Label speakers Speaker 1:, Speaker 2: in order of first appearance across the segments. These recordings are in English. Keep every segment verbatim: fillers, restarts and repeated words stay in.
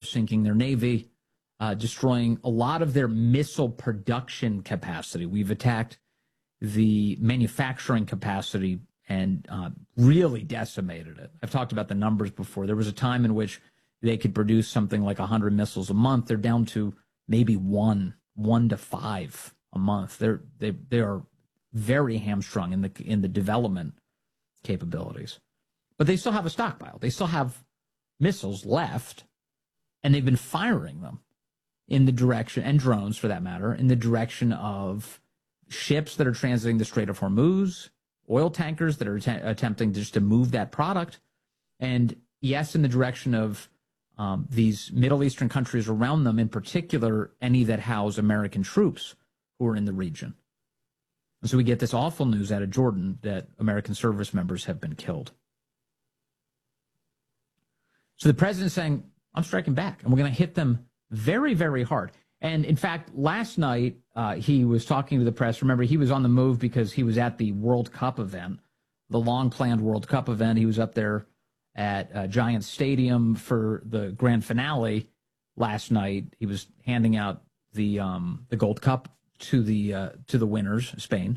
Speaker 1: sinking their Navy, uh, destroying a lot of their missile production capacity. We've attacked the manufacturing capacity and uh, really decimated it. I've talked about the numbers before. There was a time in which they could produce something like one hundred missiles a month. They're down to maybe one, one to five a month. They're they they are very hamstrung in the in the development capabilities, but they still have a stockpile. They still have missiles left, and they've been firing them in the direction, and drones for that matter, in the direction of ships that are transiting the Strait of Hormuz, oil tankers that are att- attempting just to move that product, and yes, in the direction of um, these Middle Eastern countries around them, in particular, any that house American troops who are in the region. And so we get this awful news out of Jordan that American service members have been killed. So the president's saying, I'm striking back, and we're going to hit them very, very hard. And in fact, last night, uh, he was talking to the press. Remember, he was on the move because he was at the World Cup event, the long-planned World Cup event. He was up there at uh, Giants Stadium for the grand finale last night. He was handing out the um, the Gold Cup to the uh, to the winners, Spain.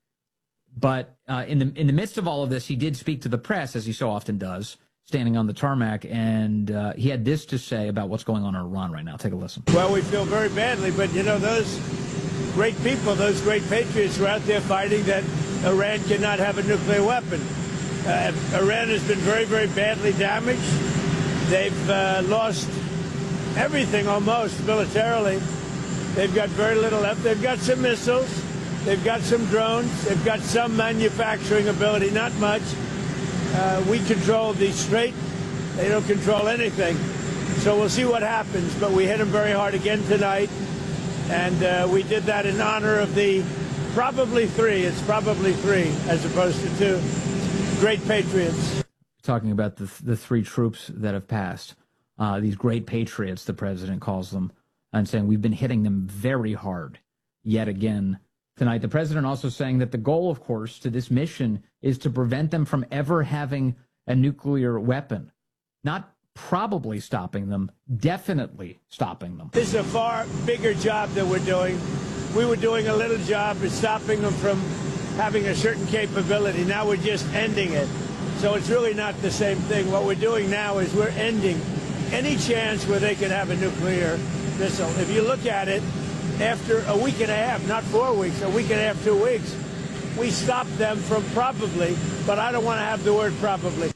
Speaker 1: But uh, in the in the midst of all of this, he did speak to the press, as he so often does, standing on the tarmac, and uh, he had this to say about what's going on in Iran right now. Take a listen.
Speaker 2: Well, we feel very badly, but, you know, those great people, those great patriots are out there fighting that Iran cannot have a nuclear weapon. Uh, Iran has been very, very badly damaged. They've uh, lost everything almost militarily. They've got very little left. They've got some missiles. They've got some drones. They've got some manufacturing ability, not much. Uh, we control the strait. They don't control anything. So we'll see what happens. But we hit them very hard again tonight. And uh, we did that in honor of the probably three. It's probably three as opposed to two. Great patriots.
Speaker 1: Talking about the the three troops that have passed. Uh, these great patriots, the president calls them, and saying we've been hitting them very hard yet again tonight. The president also saying that the goal, of course, to this mission is to prevent them from ever having a nuclear weapon. Not probably stopping them, definitely stopping them.
Speaker 2: This is a far bigger job that we're doing. We were doing a little job of stopping them from having a certain capability. Now we're just ending it. So it's really not the same thing. What we're doing now is we're ending any chance where they could have a nuclear missile. If you look at it, after a week and a half, not four weeks, a week and a half, two weeks, we stopped them from probably, but I don't want to have the word probably.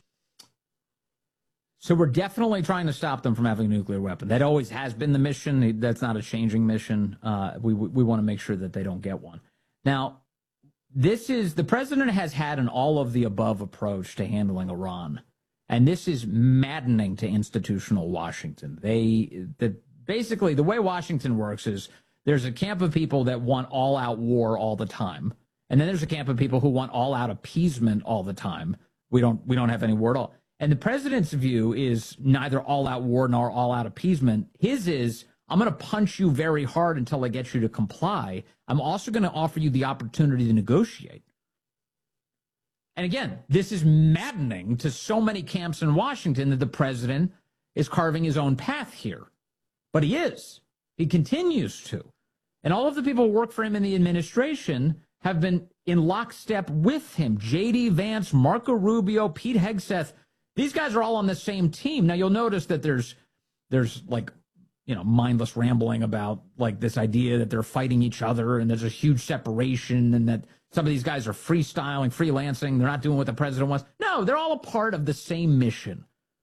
Speaker 1: So we're definitely trying to stop them from having a nuclear weapon. That always has been the mission. That's not a changing mission. Uh, we we want to make sure that they don't get one. Now, this is, the president has had an all-of-the-above approach to handling Iran, and this is maddening to institutional Washington. They, the, basically, the way Washington works is there's a camp of people that want all-out war all the time, and then there's a camp of people who want all-out appeasement all the time. We don't, we don't have any war at all. And the president's view is neither all-out war nor all-out appeasement. His is, I'm going to punch you very hard until I get you to comply. I'm also going to offer you the opportunity to negotiate. And again, this is maddening to so many camps in Washington that the president is carving his own path here. But he is. He continues to. And all of the people who work for him in the administration have been in lockstep with him. J D. Vance, Marco Rubio, Pete Hegseth. These guys are all on the same team. Now, you'll notice that there's, there's like, you know, mindless rambling about like this idea that they're fighting each other and there's a huge separation and that some of these guys are freestyling, freelancing. They're not doing what the president wants. No, they're all a part of the same mission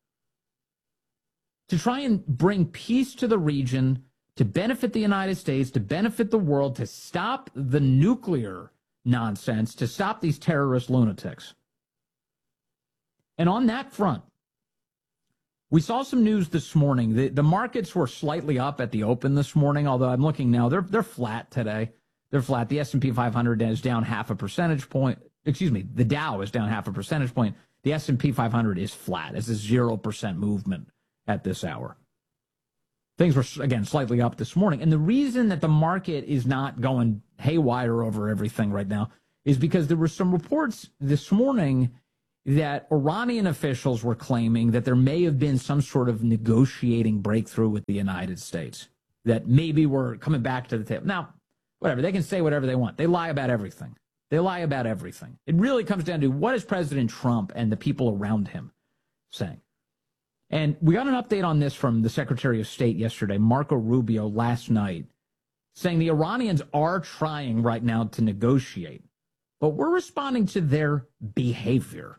Speaker 1: to try and bring peace to the region, to benefit the United States, to benefit the world, to stop the nuclear nonsense, to stop these terrorist lunatics. And on that front, we saw some news this morning. The, the markets were slightly up at the open this morning, although I'm looking now, they're they're flat today. They're flat. The S and P five hundred is down half a percentage point. Excuse me, the Dow is down half a percentage point. The S and P five hundred is flat. It's a zero percent movement at this hour. Things were, again, slightly up this morning. And the reason that the market is not going haywire over everything right now is because there were some reports this morning that Iranian officials were claiming that there may have been some sort of negotiating breakthrough with the United States, that maybe we're coming back to the table. Now, whatever, they can say whatever they want. They lie about everything. They lie about everything. It really comes down to what is President Trump and the people around him saying. And we got an update on this from the Secretary of State yesterday, Marco Rubio, last night, saying the Iranians are trying right now to negotiate, but we're responding to their behavior.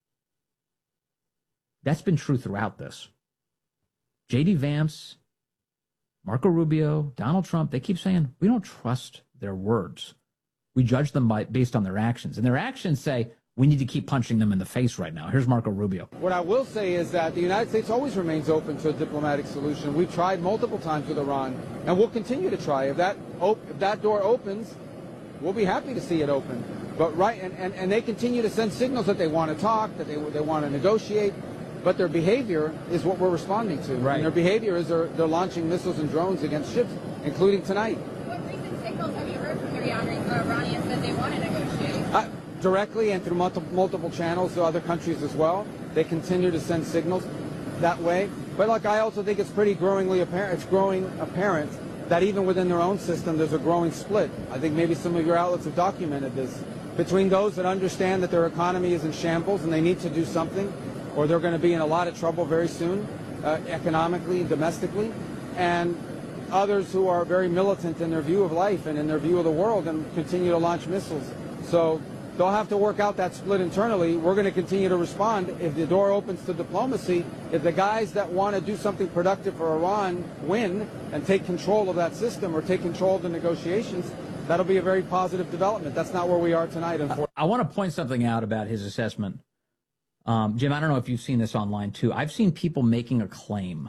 Speaker 1: That's been true throughout this. J D Vance, Marco Rubio, Donald Trump, they keep saying, we don't trust their words. We judge them by based on their actions. And their actions say, we need to keep punching them in the face right now. Here's Marco Rubio.
Speaker 3: What I will say is that the United States always remains open to a diplomatic solution. We've tried multiple times with Iran, and we'll continue to try. If that, op- if that door opens, we'll be happy to see it open. But right, and, and, and they continue to send signals that they want to talk, that they, they want to negotiate. But their behavior is what we're responding to.
Speaker 1: Right.
Speaker 3: And their behavior is they're, they're launching missiles and drones against ships, including tonight.
Speaker 4: What recent signals have you heard from the Iranians that they want to negotiate?
Speaker 3: Uh, directly and through multiple, multiple channels to other countries as well. They continue to send signals that way. But look, I also think it's pretty growingly apparent, it's growing apparent that even within their own system, there's a growing split. I think maybe some of your outlets have documented this. Between those that understand that their economy is in shambles and they need to do something, or they're going to be in a lot of trouble very soon, uh, economically, domestically, and others who are very militant in their view of life and in their view of the world and continue to launch missiles. So they'll have to work out that split internally. We're going to continue to respond. If the door opens to diplomacy, if the guys that want to do something productive for Iran win and take control of that system or take control of the negotiations, that'll be a very positive development. That's not where we are tonight, unfortunately.
Speaker 1: I, I want to point something out about his assessment. Um, Jim, I don't know if you've seen this online, too. I've seen people making a claim.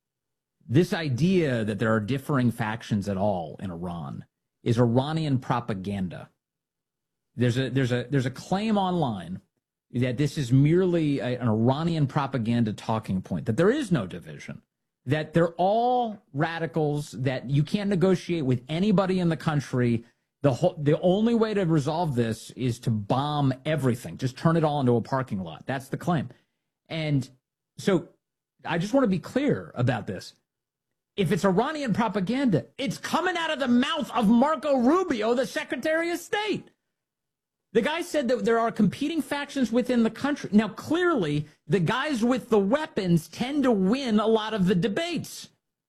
Speaker 1: This idea that there are differing factions at all in Iran is Iranian propaganda. There's a there's a there's a claim online that this is merely a, an Iranian propaganda talking point, that there is no division, that they're all radicals, that you can't negotiate with anybody in the country. The whole, the only way to resolve this is to bomb everything, just turn it all into a parking lot. That's the claim. And so I just want to be clear about this. If it's Iranian propaganda, it's coming out of the mouth of Marco Rubio, the Secretary of State. The guy said that there are competing factions within the country. Now, clearly, the guys with the weapons tend to win a lot of the debates.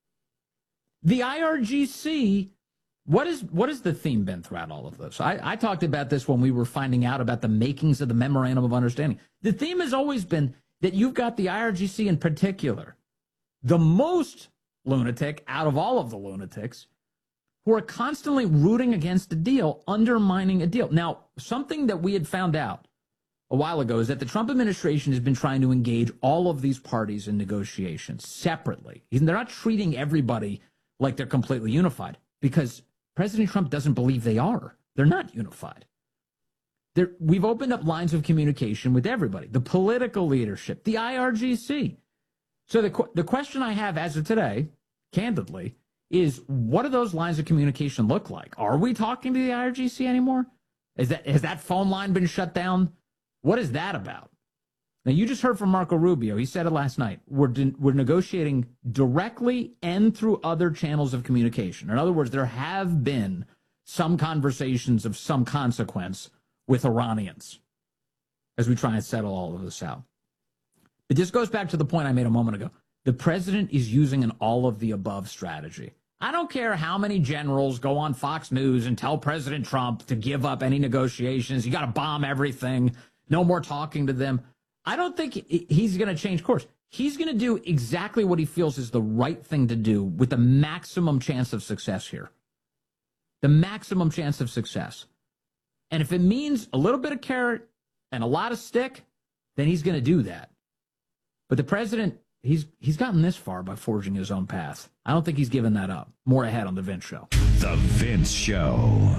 Speaker 1: The I R G C... What is what has the theme been throughout all of this? I, I talked about this when we were finding out about the makings of the Memorandum of Understanding. The theme has always been that you've got the I R G C in particular, the most lunatic out of all of the lunatics, who are constantly rooting against a deal, undermining a deal. Now, something that we had found out a while ago is that the Trump administration has been trying to engage all of these parties in negotiations separately. They're not treating everybody like they're completely unified, because President Trump doesn't believe they are. They're not unified. They're, we've opened up lines of communication with everybody, the political leadership, the I R G C. So the, the question I have as of today, candidly, is what do those lines of communication look like? Are we talking to the I R G C anymore? Is that, has that phone line been shut down? What is that about? Now, you just heard from Marco Rubio. He said it last night. We're, de- we're negotiating directly and through other channels of communication. In other words, there have been some conversations of some consequence with Iranians as we try and settle all of this out. But this goes back to the point I made a moment ago. The president is using an all-of-the-above strategy. I don't care how many generals go on Fox News and tell President Trump to give up any negotiations. You got to bomb everything. No more talking to them. I don't think he's going to change course. He's going to do exactly what he feels is the right thing to do with the maximum chance of success here. The maximum chance of success. And if it means a little bit of carrot and a lot of stick, then he's going to do that. But the president, he's he's gotten this far by forging his own path. I don't think he's given that up. More ahead on The Vince Show.
Speaker 5: The Vince Show.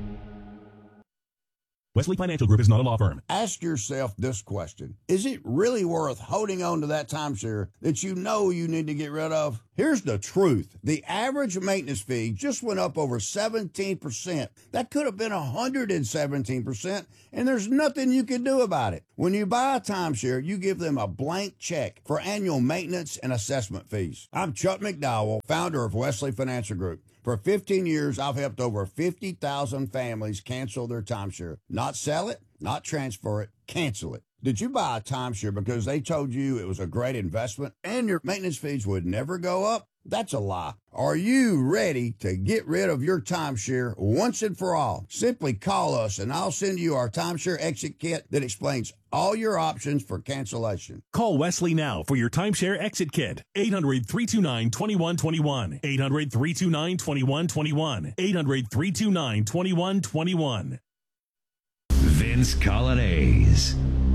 Speaker 5: Wesley Financial Group is not a law firm.
Speaker 6: Ask yourself this question. Is it really worth holding on to that timeshare that you know you need to get rid of? Here's the truth. The average maintenance fee just went up over seventeen percent. That could have been one hundred seventeen percent, and there's nothing you can do about it. When you buy a timeshare, you give them a blank check for annual maintenance and assessment fees. I'm Chuck McDowell, founder of Wesley Financial Group. For fifteen years, I've helped over fifty thousand families cancel their timeshare. Not sell it, not transfer it, cancel it. Did you buy a timeshare because they told you it was a great investment and your maintenance fees would never go up? That's a lie. Are you ready to get rid of your timeshare once and for all? Simply call us and I'll send you our timeshare exit kit that explains all your options for cancellation.
Speaker 5: Call Wesley now for your timeshare exit kit. eight hundred, three two nine, two one two one. eight hundred, three two nine, two one two one. eight hundred, three two nine, two one two one. Vince Colonnese.